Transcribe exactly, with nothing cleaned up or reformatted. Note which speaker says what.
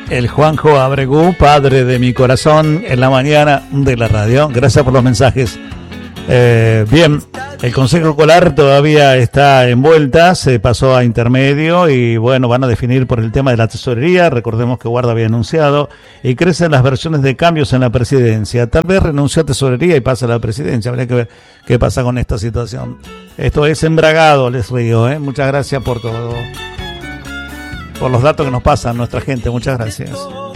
Speaker 1: el Juanjo Abregú, padre de mi corazón, en la mañana de la radio. Gracias por los mensajes. Eh, bien, el Consejo Escolar todavía está en vuelta, se pasó a intermedio y bueno, van a definir por el tema de la tesorería. Recordemos que Guarda había anunciado y crecen las versiones de cambios en la presidencia. Tal vez renunció a tesorería y pasa a la presidencia. Habría que ver qué pasa con esta situación. Esto es Embragado, les río, ¿eh? Muchas gracias por todo, por los datos que nos pasan nuestra gente. Muchas gracias.